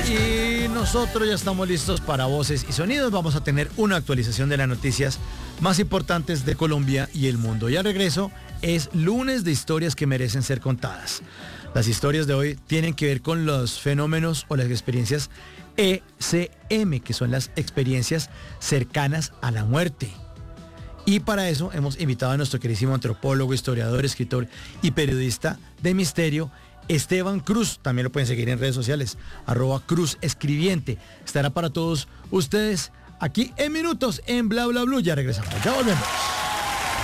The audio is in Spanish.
Y nosotros ya estamos listos para Voces y Sonidos. Vamos a tener una actualización de las noticias más importantes de Colombia y el mundo. Y al regreso es lunes de historias que merecen ser contadas. Las historias de hoy tienen que ver con los fenómenos o las experiencias ECM, que son las experiencias cercanas a la muerte. Y para eso hemos invitado a nuestro queridísimo antropólogo, historiador, escritor y periodista de misterio, Esteban Cruz. También lo pueden seguir en redes sociales, @CruzEscribiente. Estará para todos ustedes aquí en minutos en Bla Bla Blue. Ya regresamos, ya volvemos.